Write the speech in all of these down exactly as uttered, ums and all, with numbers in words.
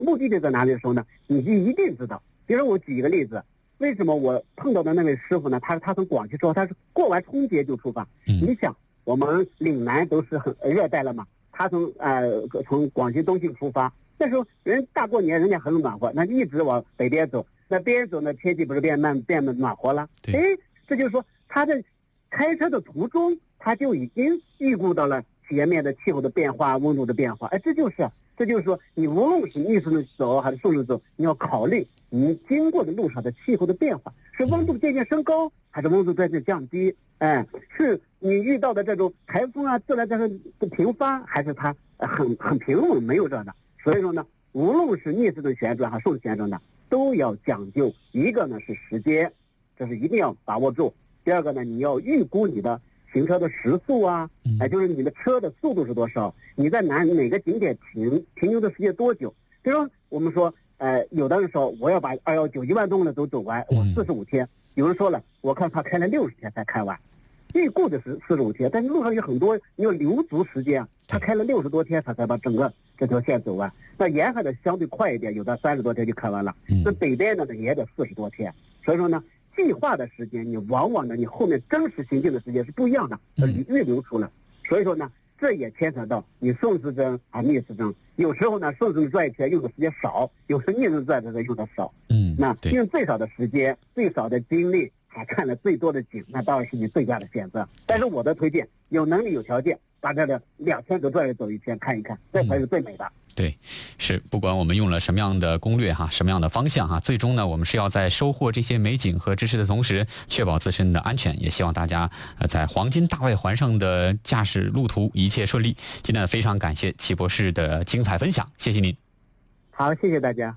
目的地在哪里的时候呢，你就一定知道。比如我举一个例子，为什么我碰到的那位师傅呢？他他从广西出发，他是过完春节就出发。嗯、你想，我们岭南都是很热带了嘛，他从呃从广西东进出发，那时候人大过年，人家很暖和，那一直往北边走，那边走呢，天气不是变慢变暖和了？哎，这就是说他在开车的途中，他就已经预估到了前面的气候的变化、温度的变化。哎，这就是。这就是说，你无论是逆时针走还是顺时针走，你要考虑你经过的路上的气候的变化，是温度渐渐升高，还是温度渐渐降低？哎，是你遇到的这种台风啊、自然灾害的频发，还是它很很平稳没有这的？所以说呢，无论是逆时针旋转还是顺时针旋转的，都要讲究一个呢是时间，这是一定要把握住；第二个呢，你要预估你的行车的时速啊，哎，就是你的车的速度是多少？你在哪哪个景点停停留的时间多久？比如说我们说，呃，有的人说我要把二幺九一万公里都走完，我四十五天。有人说了，我看他开了六十天才开完，预估的是四十五天，但是路上有很多你要留足时间，他开了六十多天他才把整个这条线走完。那沿海的相对快一点，有的三十多天就开完了，那北边的呢也得四十多天。所以说呢，计划的时间，你往往呢，你后面真实行进的时间是不一样的，你预留出来。所以说呢，这也牵扯到你顺时针啊逆时针。有时候呢，顺时针转一圈用的时间少，有时逆时针转的时候用的少。嗯，那用最少的时间、最少的精力，还看了最多的景，那当然是你最佳的选择。但是我的推荐，有能力有条件，把这个两千个转悠走一圈看一看，这才是最美的。嗯对，是不管我们用了什么样的攻略哈，什么样的方向哈，最终呢，我们是要在收获这些美景和知识的同时，确保自身的安全。也希望大家呃在黄金大外环上的驾驶路途一切顺利。今天非常感谢齐博士的精彩分享，谢谢您。 好，谢谢大家。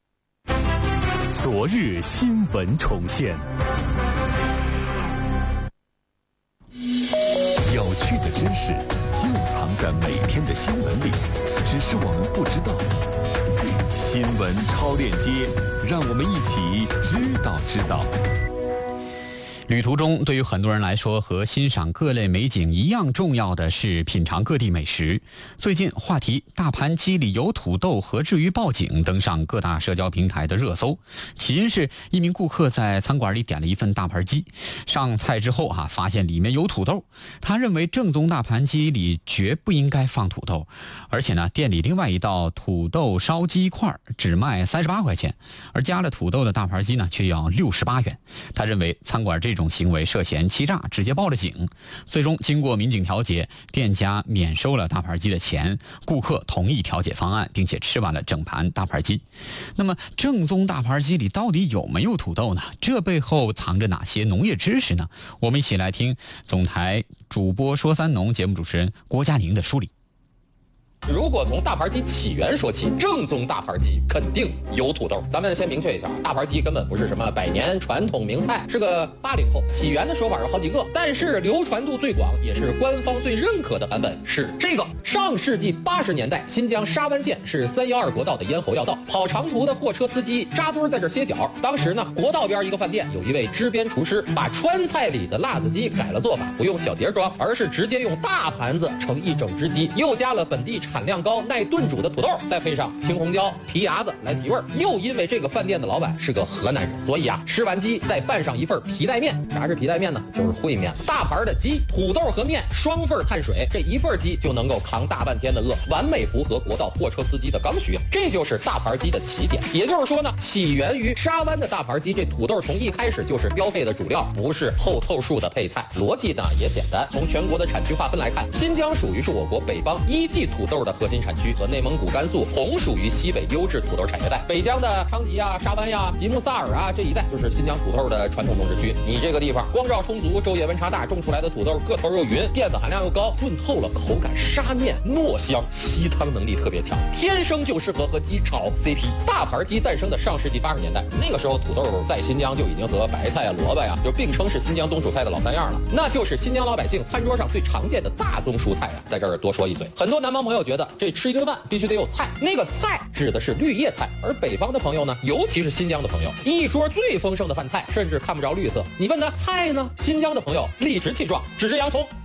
昨日新闻重现，有趣的知识就藏在每天的新闻里，只是我们不知道。新闻超链接，让我们一起知道知道。 旅途中，对于很多人来说，和欣赏各类美景一样重要的是品尝各地美食。最近，话题“大盘鸡里有土豆，何至于报警”登上各大社交平台的热搜。起因是一名顾客在餐馆里点了一份大盘鸡，上菜之后啊，发现里面有土豆。他认为正宗大盘鸡里绝不应该放土豆，而且呢，店里另外一道土豆烧鸡块只卖三十八块钱，而加了土豆的大盘鸡呢，却要六十八元。他认为餐馆这这种行为涉嫌欺诈，直接报了警。最终经过民警调解，店家免收了大盘鸡的钱，顾客同意调解方案，并且吃完了整盘大盘鸡。那么正宗大盘鸡里到底有没有土豆呢？这背后藏着哪些农业知识呢？我们一起来听总台主播说三农节目主持人郭佳宁的梳理。 如果从大盘鸡起源说起，正宗大盘鸡肯定有土豆。咱们先明确一下，大盘鸡根本不是什么百年传统名菜，是个八零后。起源的说法有好几个，但是流传度最广，也是官方最认可的版本是这个。上世纪八十年代，新疆沙湾县是三幺二国道的咽喉要道，跑长途的货车司机扎堆在这歇脚。当时呢，国道边一个饭店有一位支边厨师，把川菜里的辣子鸡改了做法，不用小碟装，而是直接用大盘子盛一整只鸡，又加了本地产量高、耐炖煮的土豆，再配上青红椒、皮牙子来提味儿。又因为这个饭店的老板是个河南人，所以啊，吃完鸡再拌上一份皮带面。啥是皮带面呢？就是烩面。大盘的鸡、土豆和面双份碳水，这一份鸡就能够扛大半天的饿，完美符合国道货车司机的刚需。这就是大盘鸡的起点。也就是说呢，起源于沙湾的大盘鸡，这土豆从一开始就是标配的主料，不是后凑数的配菜。逻辑呢也简单，从全国的产区划分来看，新疆属于是我国北方一季土豆的核心产区，和内蒙古、甘肃同属于西北优质土豆产业带。北疆的昌吉啊、沙湾呀、吉木萨尔啊这一带就是新疆土豆的传统种植区。你这个地方光照充足，昼夜温差大，种出来的土豆个头又匀，淀粉含量又高，炖透了口感沙面糯香，吸汤能力特别强，天生就适合和鸡炒 C P。大盘鸡诞生的上世纪八十年代，那个时候土豆在新疆就已经和白菜啊、萝卜呀、啊、就并称是新疆冬储菜的老三样了，那就是新疆老百姓餐桌上最常见的大宗蔬菜啊。在这儿多说一嘴，很多南方朋友觉得这吃一顿饭必须得有菜，那个菜指的是绿叶菜，而北方的朋友呢，尤其是新疆的朋友，一桌最丰盛的饭菜甚至看不着绿色。你问他菜呢？新疆的朋友理直气壮，只吃洋葱，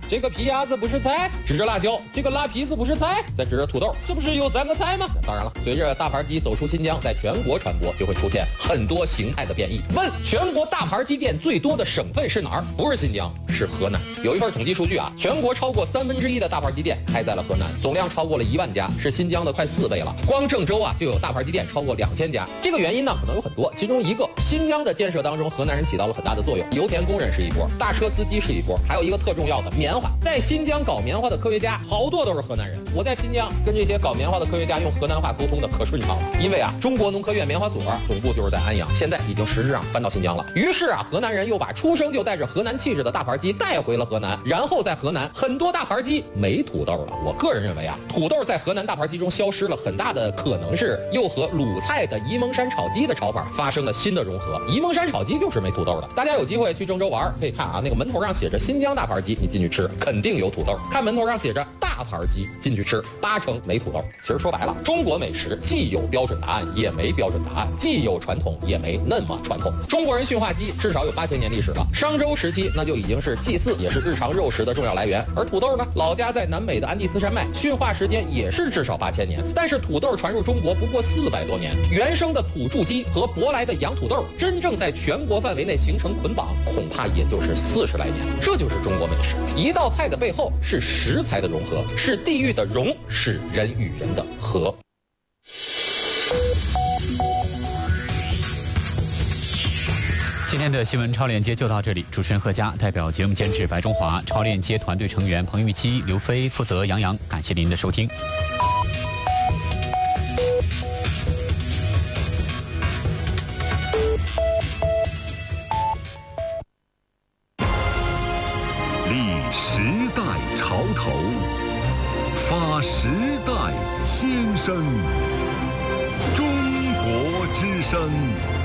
这个皮鸭子不是菜，指着辣椒；这个辣皮子不是菜，再指着土豆，这不是有三个菜吗？当然了，随着大盘鸡走出新疆，在全国传播，就会出现很多形态的变异。问全国大盘鸡店最多的省份是哪儿？不是新疆，是河南。有一份统计数据啊，全国超过三分之一的大盘鸡店开在了河南，总量超过了一万家，是新疆的快四倍了。光郑州啊就有大盘鸡店超过两千家。这个原因呢可能有很多，其中一个，新疆的建设当中，河南人起到了很大的作用。油田工人是一波，大车司机是一波，还有一个特重要的棉花。在新疆搞棉花的科学家好多都是河南人。我在新疆跟这些搞棉花的科学家用河南话沟通的可顺畅了，因为啊，中国农科院棉花所总部就是在安阳，现在已经实质上搬到新疆了。于是啊，河南人又把出生就带着河南气质的大盘鸡带回了河南，然后在河南很多大盘鸡没土豆了。我个人认为啊，土豆在河南大盘鸡中消失了，很大的可能是又和鲁菜的沂蒙山炒鸡的炒法发生了新的融合。沂蒙山炒鸡就是没土豆的。大家有机会去郑州玩，可以看啊，那个门头上写着新疆大盘鸡，你进去吃肯定有土豆。看门头上写着大盘鸡，进去吃八成没土豆。其实说白了，中国美食既有标准答案，也没标准答案；既有传统，也没那么传统。中国人驯化鸡至少有八千年历史了，商周时期那就已经是祭祀，也是日常肉食的重要来源。而土豆呢，老家在南美的安第斯山脉，驯化时间也是至少八千年。但是土豆传入中国不过四百多年，原生的土著鸡和舶来的洋土豆真正在全国范围内形成捆绑，恐怕也就是四十来年。这就是中国美食。一道菜的背后是食材的融合，是地域的融，是人与人的和。 今天的新闻超链接就到这里，主持人贺佳，代表节目监制白中华，超链接团队成员彭玉基、刘飞，负责杨洋，感谢您的收听。 立时代潮头，发时代先声，中国之声。